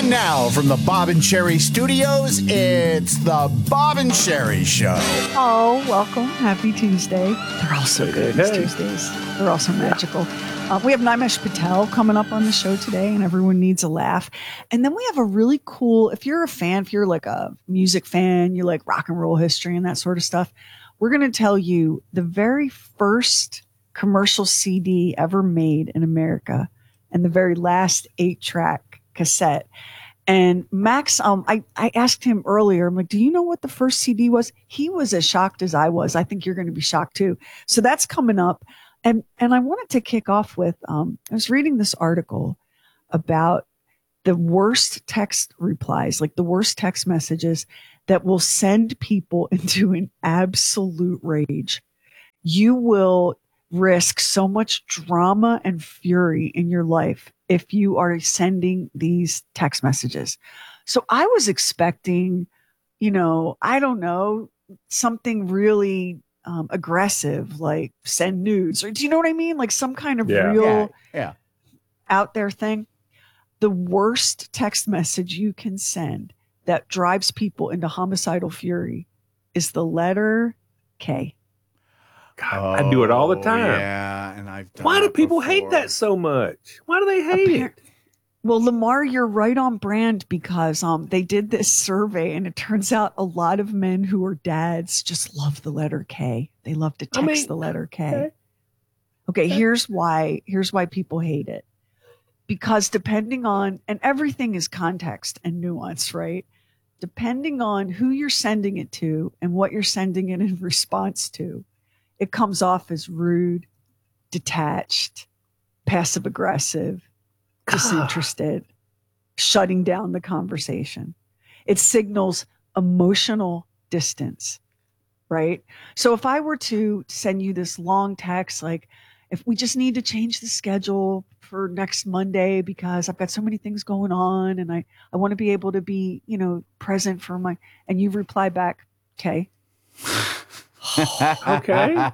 And now from the Bob and Sherry Studios, it's the Bob and Sherry Show. Oh, welcome. Happy Tuesday. They're all so good, these Tuesdays. They're all so magical. We have Naimesh Patel coming up on the show today, and everyone needs a laugh. And then we have a really cool, if you're a fan, if you're like a music fan, you like rock and roll history and that sort of stuff, we're going to tell you the very first commercial CD ever made in America and the very last 8-track cassette. And Max, I asked him earlier, I'm like, do you know what the first CD was? He was as shocked as I was. I think you're going to be shocked too. So that's coming up. And I wanted to kick off with, I was reading this article about the worst text replies, like the worst text messages that will send people into an absolute rage. You will risk so much drama and fury in your life if you are sending these text messages. So I was expecting, I don't know, something really aggressive, like send nudes, or do you know what I mean? Like some kind of real out there thing. The worst text message you can send that drives people into homicidal fury is the letter K. God, I do it all the time. Yeah, and I've done Why do that people before. hate that so much? Why do they hate it? Well, Lamar, you're right on brand because they did this survey and it turns out a lot of men who are dads just love the letter K. They love to text the letter K. Okay, here's why people hate it. Because depending on, and everything is context and nuance, right? Depending on who you're sending it to and what you're sending it in response to, it comes off as rude, detached, passive-aggressive, disinterested, shutting down the conversation. It signals emotional distance, right? So if I were to send you this long text, like, if we just need to change the schedule for next Monday because I've got so many things going on and I want to be able to be, present for and you reply back, okay. Okay.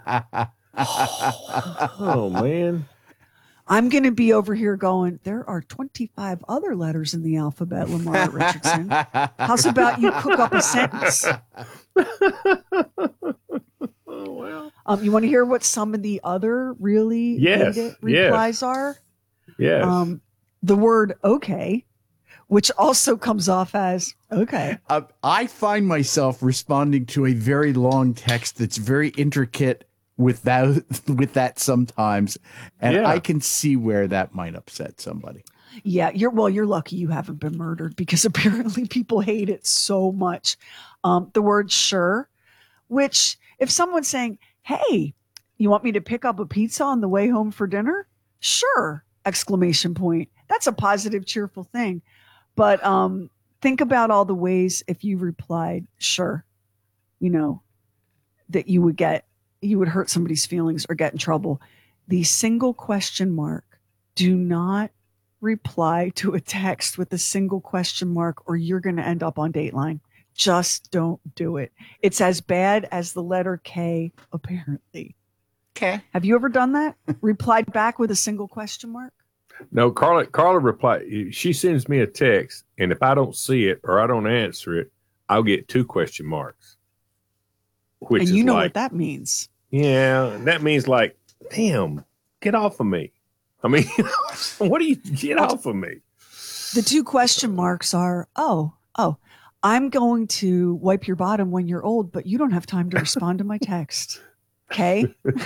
Oh, man. I'm going to be over here going, there are 25 other letters in the alphabet, Lamar Richardson. How's about you cook up a sentence? Oh, well. You want to hear what some of the other really hated replies are? Yes. The word okay, which also comes off as okay. I find myself responding to a very long text that's very intricate with that sometimes, and I can see where that might upset somebody. Yeah, you're lucky you haven't been murdered because apparently people hate it so much. The word sure, which if someone's saying, hey, you want me to pick up a pizza on the way home for dinner? Sure! Exclamation point. That's a positive, cheerful thing. But think about all the ways if you replied, sure, that you would hurt somebody's feelings or get in trouble. The single question mark, do not reply to a text with a single question mark or you're going to end up on Dateline. Just don't do it. It's as bad as the letter K, apparently. Okay. Have you ever done that? Replied back with a single question mark? No, Carla replied. She sends me a text, and if I don't see it or I don't answer it, I'll get 2 question marks. And you know what that means. Yeah, that means like, damn, get off of me. I mean, what do you get off of me? The 2 question marks are, oh, I'm going to wipe your bottom when you're old, but you don't have time to respond to my text. Okay.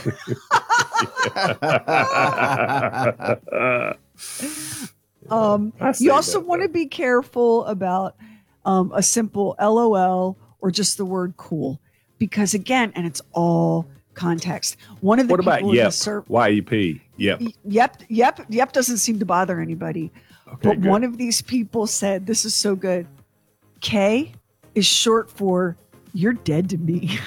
You also want to be careful about a simple LOL or just the word cool, because again, and it's all context. One of the what about yep? YEP? Yep. Yep doesn't seem to bother anybody. Okay, but good. One of these people said, this is so good. K is short for you're dead to me.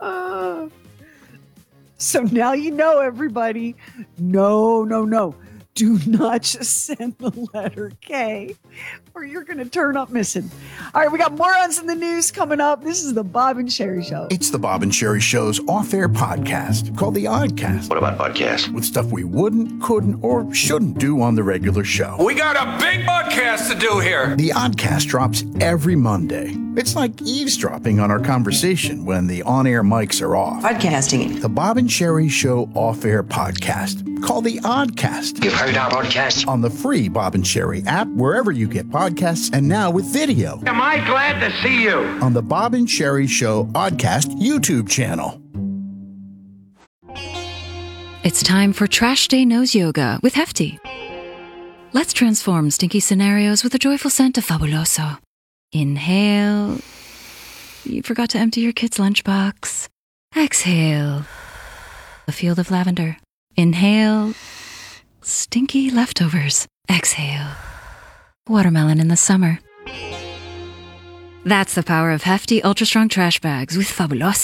So now you know, everybody. No. do not just send the letter K or you're going to turn up missing. All right, we got morons in the news coming up. This is the Bob and Sherry Show. It's the Bob and Sherry Show's off-air podcast called The Oddcast. What about podcasts? With stuff we wouldn't, couldn't, or shouldn't do on the regular show. We got a big podcast to do here. The Oddcast drops every Monday. It's like eavesdropping on our conversation when the on-air mics are off. Podcasting. The Bob and Sherry Show off-air podcast called The Oddcast. You've heard our podcast? On the free Bob and Sherry app, wherever you get podcasts, and now with video. Am I glad to see you? On the Bob and Sherry Show Oddcast YouTube channel. It's time for Trash Day Nose Yoga with Hefty. Let's transform stinky scenarios with a joyful scent of Fabuloso. Inhale. You forgot to empty your kid's lunchbox. Exhale. A field of lavender. Inhale. Stinky leftovers. Exhale. Watermelon in the summer. That's the power of Hefty Ultra Strong Trash Bags with Fabuloso.